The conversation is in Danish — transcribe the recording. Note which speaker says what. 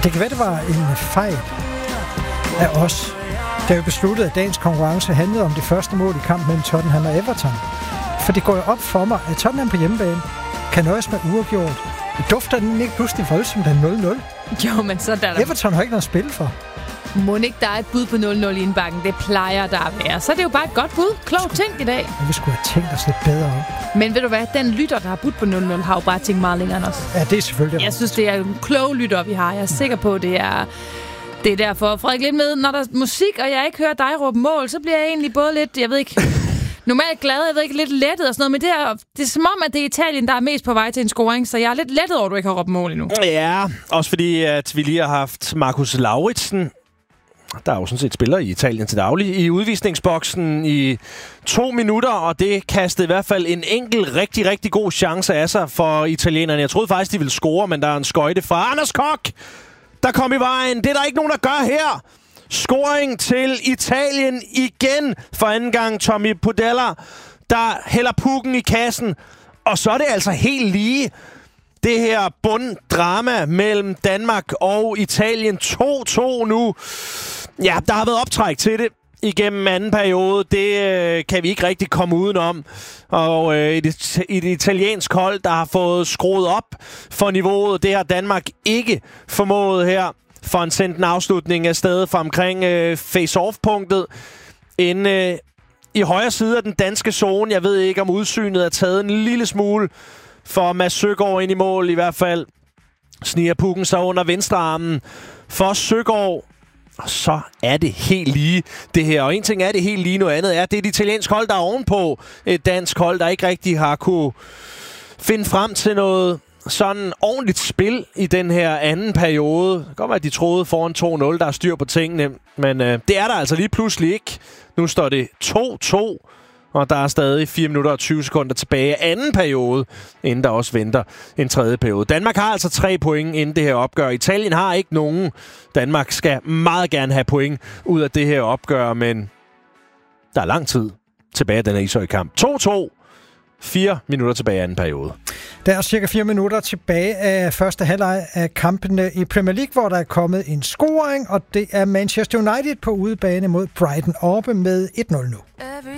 Speaker 1: Det kan være, det var en fejl af os, der jo besluttede, at dagens konkurrence handlede om det første mål i kampen mellem Tottenham og Everton. For det går jo op for mig, at Tottenham på hjemmebane kan nøjes med uafgjort. Dufter den ikke pludselig voldsomt af 0-0?
Speaker 2: Jo, men så der
Speaker 1: Everton har ikke noget at spille for.
Speaker 2: Må ikke der er et bud på 0-0 i indbakken? Det plejer der at være. Så er det jo bare et godt bud. Klogt tænkt i dag.
Speaker 1: Vi skulle have tænkt os lidt bedre om.
Speaker 2: Men ved du hvad? Den lytter, der har budt på 0-0, har jo bare tænkt meget længere end os.
Speaker 1: Ja, det er selvfølgelig.
Speaker 2: Jeg synes, det er en klog lytter, vi har. Jeg er sikker på, det er derfor. Frederik, lidt med, når der er musik, og jeg ikke hører dig råbe mål, så bliver jeg egentlig både lidt, jeg ved ikke, normalt glad, jeg ved ikke, lidt lettet og sådan noget, men det er som om, at det er Italien, der er mest på vej til en scoring, så jeg er lidt lettet over, at du ikke har råbt mål endnu.
Speaker 3: Ja, også fordi, at vi lige har haft Marcus Lauritsen, der er jo sådan set spiller i Italien til daglig, i udvisningsboksen i 2 minutter, og det kastede i hvert fald en enkelt rigtig, rigtig god chance af sig for italienerne. Jeg troede faktisk, de ville score, men der er en skøjte fra Anders Koch, der kom i vejen. Det er der ikke nogen, der gør her. Scoring til Italien igen for anden gang. Tommy Podella, der hælder pukken i kassen. Og så er det altså helt lige det her bunddrama mellem Danmark og Italien. 2-2 nu. Ja, der har været optræk til det igennem anden periode. Det kan vi ikke rigtig komme udenom. Og et italiensk hold, der har fået skruet op for niveauet. Det har Danmark ikke formået her. For en sendt en afslutning af stedet fra omkring face-off-punktet. I højre side af den danske zone. Jeg ved ikke, om udsynet er taget en lille smule for Mads Søgaard ind i mål. I hvert fald sniger pukken så under venstrearmen for Søgaard. Og så er det helt lige det her. Og en ting er det helt lige, noget andet er, det er et italiensk hold, der er ovenpå. Et dansk hold, der ikke rigtig har kunne finde frem til noget sådan ordentligt spil i den her anden periode. Det kan godt være, at de troede foran 2-0, der er styr på tingene. Men det er der altså lige pludselig ikke. Nu står det 2-2, og der er stadig 4 minutter og 20 sekunder tilbage af anden periode, inden der også venter en tredje periode. Danmark har altså 3 point inden det her opgør. Italien har ikke nogen. Danmark skal meget gerne have point ud af det her opgør, men der er lang tid tilbage af den her ishøjkamp. 2-2. 4 minutter tilbage af anden periode.
Speaker 1: Der er cirka 4 minutter tilbage af første halvleg af kampene i Premier League, hvor der er kommet en scoring, og det er Manchester United på udebane mod Brighton oppe med 1-0 nu.